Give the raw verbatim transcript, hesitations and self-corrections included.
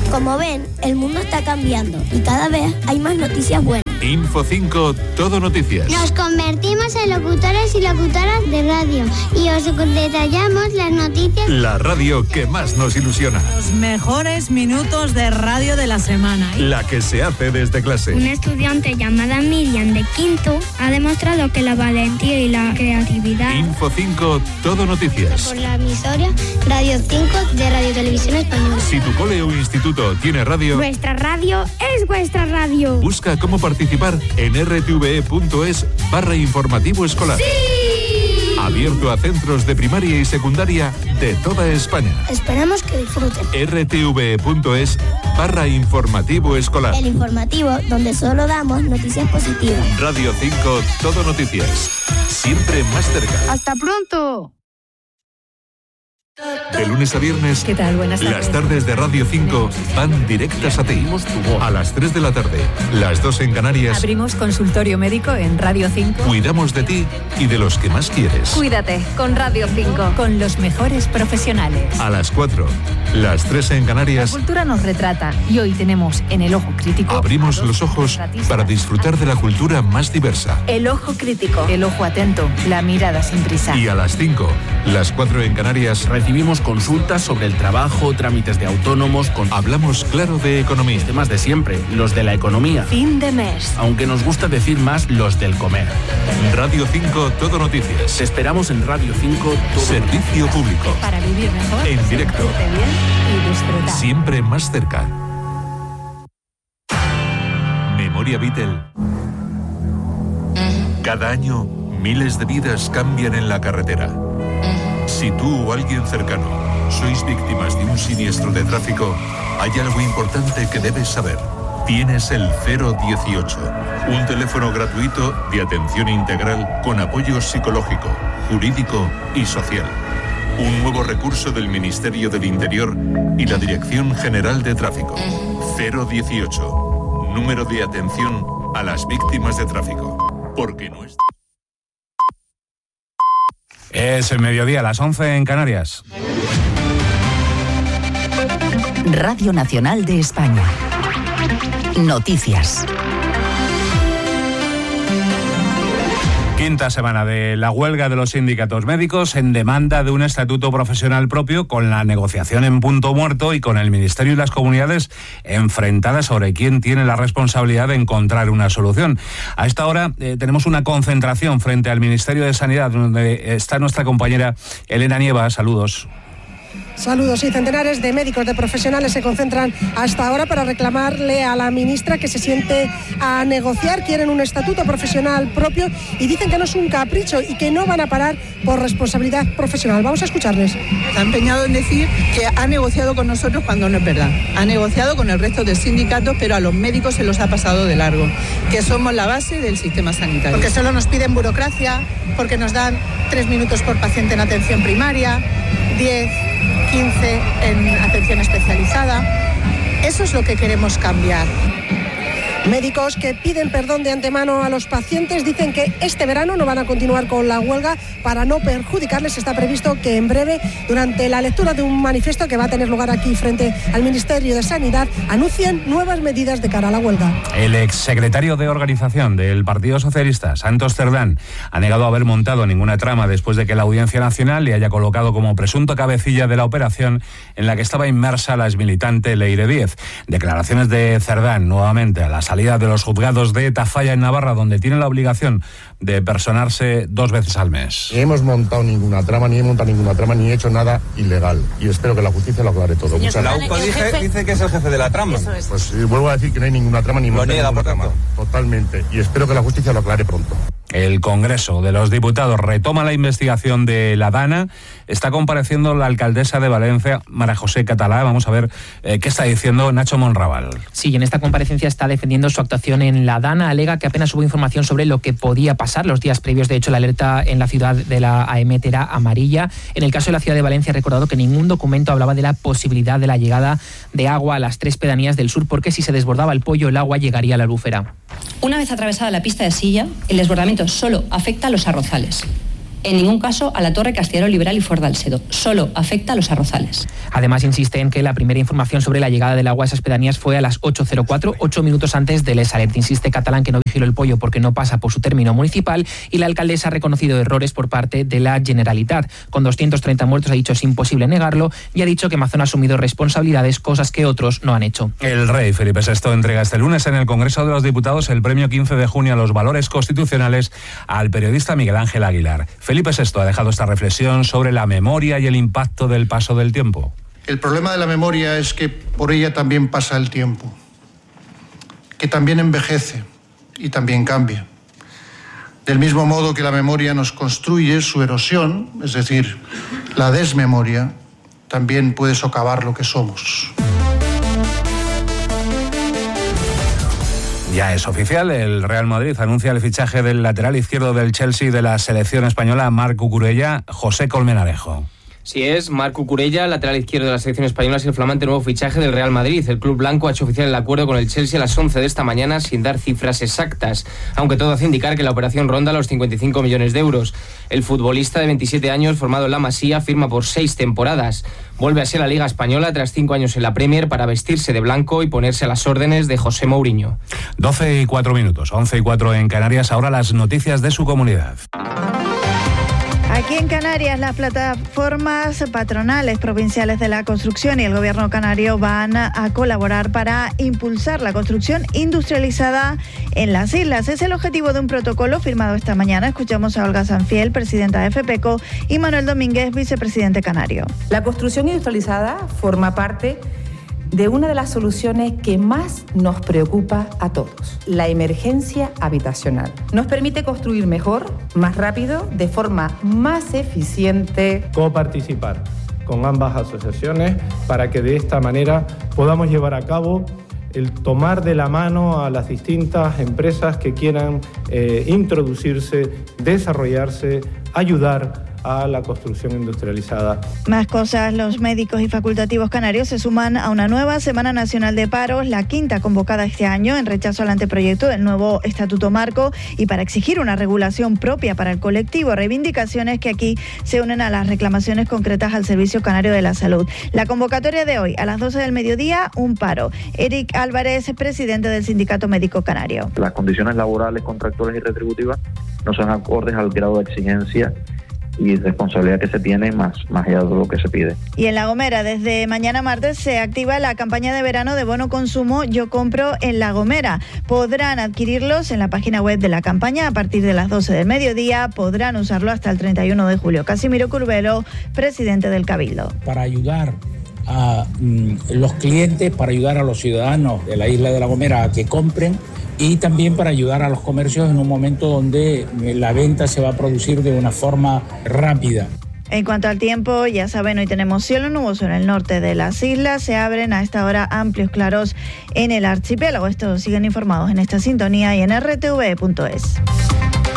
Como ven, el mundo está cambiando y cada vez hay más noticias buenas. Info cinco, todo noticias. Nos convertimos en locutores y locutoras de radio y os detallamos las noticias. La radio que más nos ilusiona. Los mejores minutos de radio de la semana. La que se hace desde clase. Una estudiante llamada Miriam de quinto ha demostrado que la valentía y la creatividad. Info cinco, todo noticias. Por la emisora Radio cinco de Radio Televisión Española. Si tu cole o instituto tiene radio, Nuestra radio es vuestra radio. busca cómo participar en rtve.es barra informativo escolar. ¡Sí! Abierto a centros de primaria y secundaria de toda España. Esperamos que disfruten. rtve.es barra informativo escolar. El informativo donde solo damos noticias positivas. Radio cinco, todo noticias. Siempre más cerca. ¡Hasta pronto! De lunes a viernes, ¿Qué tal? Buenas tardes. las tardes de Radio cinco van directas a ti. A las tres de la tarde, las dos en Canarias, Abrimos consultorio médico en Radio cinco. cuidamos de ti y de los que más quieres. Cuídate con Radio cinco. Con los mejores profesionales. A las cuatro, las tres en La Canarias, cultura nos retrata y hoy tenemos en El Ojo Crítico abrimos a dos los ojos retratistas. para disfrutar de la cultura más diversa. El Ojo Crítico. El ojo atento, la mirada sin prisa. Y a las cinco, las cuatro en Canarias, Recibimos consultas sobre el trabajo, trámites de autónomos, con hablamos claro de economía. temas de siempre, los de la economía. Fin de mes. Aunque nos gusta decir más los del comer. Radio cinco, todo Te noticias. esperamos en Radio cinco. Todo Servicio público. Para vivir mejor, En directo. sentirte bien y disfrutar. Siempre más cerca. Memoria Beatle. Cada año, miles de vidas cambian en la carretera. Si tú o alguien cercano sois víctimas de un siniestro de tráfico, hay algo importante que debes saber. Tienes el cero dieciocho, un teléfono gratuito de atención integral con apoyo psicológico, jurídico y social. Un nuevo recurso del Ministerio del Interior y la Dirección General de Tráfico. cero dieciocho, número de atención a las víctimas de tráfico. Porque no es... Es el mediodía, a las once en Canarias. Radio Nacional de España. Noticias. Quinta semana de la huelga de los sindicatos médicos en demanda de un estatuto profesional propio, con la negociación en punto muerto y con el Ministerio y las comunidades enfrentadas sobre quién tiene la responsabilidad de encontrar una solución. A esta hora eh, tenemos una concentración frente al Ministerio de Sanidad, donde está nuestra compañera Elena Nieva. Saludos. Saludos. Y centenares de médicos, de profesionales se concentran hasta ahora para reclamarle a la ministra que se siente a negociar. Quieren un estatuto profesional propio y dicen que no es un capricho y que no van a parar por responsabilidad profesional. Vamos a escucharles. Se ha empeñado en decir que ha negociado con nosotros cuando no es verdad. Ha negociado con el resto de sindicatos, pero a los médicos se los ha pasado de largo, que somos la base del sistema sanitario. Porque solo nos piden burocracia, porque nos dan tres minutos por paciente en atención primaria, diez, quince en atención especializada. Eso es lo que queremos cambiar. Médicos que piden perdón de antemano a los pacientes dicen que este verano no van a continuar con la huelga para no perjudicarles. Está previsto que en breve, durante la lectura de un manifiesto que va a tener lugar aquí frente al Ministerio de Sanidad, anuncien nuevas medidas de cara a la huelga. El exsecretario de Organización del Partido Socialista, Santos Cerdán, ha negado haber montado ninguna trama después de que la Audiencia Nacional le haya colocado como presunto cabecilla de la operación en la que estaba inmersa la exmilitante Leire Díez. Declaraciones de Cerdán nuevamente a la salida de los juzgados de Tafalla en Navarra, donde tiene la obligación de personarse dos veces al mes. Ni hemos montado ninguna trama, ni he montado ninguna trama, ni he hecho nada ilegal. Y espero que la justicia lo aclare todo. Muchas la U C O dice, dice que es el jefe de la trama. Eso es. Pues eh, vuelvo a decir que no hay ninguna trama, ni lo monta niega, ninguna por trama. tanto. Totalmente. Y espero que la justicia lo aclare pronto. El Congreso de los Diputados retoma la investigación de la DANA. Está compareciendo la alcaldesa de Valencia, María José Catalá. Vamos a ver eh, qué está diciendo Nacho Monraval. Sí, en esta comparecencia está defendiendo su actuación en la DANA. Alega que apenas hubo información sobre lo que podía pasar los días previos. De hecho, la alerta en la ciudad de la A M T era amarilla. En el caso de la ciudad de Valencia, ha recordado que ningún documento hablaba de la posibilidad de la llegada de agua a las tres pedanías del sur, porque si se desbordaba el Pollo, el agua llegaría a la Albufera. Una vez atravesada la pista de Silla, el desbordamiento solo afecta a los arrozales. en ningún caso a la Torre Castellero Liberal y Fort Salcedo. Solo afecta a los arrozales. Además, insiste en que la primera información sobre la llegada del agua a esas pedanías fue a las ocho cero cuatro, ocho minutos antes del Esalet. Insiste Catalán que no vigiló el pollo porque no pasa por su término municipal, y la alcaldesa ha reconocido errores por parte de la Generalitat. Con doscientos treinta muertos, ha dicho es imposible negarlo, y ha dicho que Mazón ha asumido responsabilidades, cosas que otros no han hecho. El rey Felipe sexto entrega este lunes en el Congreso de los Diputados el premio quince de junio a los valores constitucionales al periodista Miguel Ángel Aguilar. Felipe sexto ha dejado esta reflexión sobre la memoria y el impacto del paso del tiempo. El problema de la memoria es que por ella también pasa el tiempo, que también envejece y también cambia. Del mismo modo que la memoria nos construye, su erosión, es decir, la desmemoria, también puede socavar lo que somos. Ya es oficial, el Real Madrid anuncia el fichaje del lateral izquierdo del Chelsea de la selección española, Marc Cucurella, José Colmenarejo. Sí es, Marc Cucurella, lateral izquierdo de la selección española, es el flamante nuevo fichaje del Real Madrid. El club blanco ha hecho oficial el acuerdo con el Chelsea a las once de esta mañana sin dar cifras exactas, aunque todo hace indicar que la operación ronda los cincuenta y cinco millones de euros. El futbolista de veintisiete años, formado en la Masía, firma por seis temporadas. Vuelve así a la Liga Española tras cinco años en la Premier para vestirse de blanco y ponerse a las órdenes de José Mourinho. doce y cuatro minutos, once y cuatro en Canarias, ahora las noticias de su comunidad. Aquí en Canarias, las plataformas patronales provinciales de la construcción y el gobierno canario van a colaborar para impulsar la construcción industrializada en las islas. Es el objetivo de un protocolo firmado esta mañana. Escuchamos a Olga Sanfiel, presidenta de FEPECO, y Manuel Domínguez, vicepresidente canario. La construcción industrializada forma parte de una de las soluciones que más nos preocupa a todos, la emergencia habitacional. Nos permite construir mejor, más rápido, de forma más eficiente. Coparticipar con ambas asociaciones para que de esta manera podamos llevar a cabo el tomar de la mano a las distintas empresas que quieran eh, introducirse, desarrollarse, ayudar a la construcción industrializada. Más cosas, los médicos y facultativos canarios se suman a una nueva Semana Nacional de Paros, la quinta convocada este año en rechazo al anteproyecto del nuevo Estatuto Marco y para exigir una regulación propia para el colectivo, reivindicaciones que aquí se unen a las reclamaciones concretas al Servicio Canario de la Salud. La convocatoria de hoy, a las doce del mediodía, un paro. Eric Álvarez, presidente del Sindicato Médico Canario. Las condiciones laborales, contractuales y retributivas no son acordes al grado de exigencia y responsabilidad que se tiene más, más allá de lo que se pide. Y en La Gomera, desde mañana martes, se activa la campaña de verano de bono consumo Yo Compro en La Gomera. Podrán adquirirlos en la página web de la campaña a partir de las doce del mediodía. Podrán usarlo hasta el treinta y uno de julio. Casimiro Curbelo, presidente del Cabildo. Para ayudar a mm, los clientes, para ayudar a los ciudadanos de la isla de La Gomera a que compren, y también para ayudar a los comercios en un momento donde la venta se va a producir de una forma rápida. En cuanto al tiempo, ya saben, hoy tenemos cielo nuboso en el norte de las islas. Se abren a esta hora amplios claros en el archipiélago. Estos siguen informados en esta sintonía y en erre te ve punto es.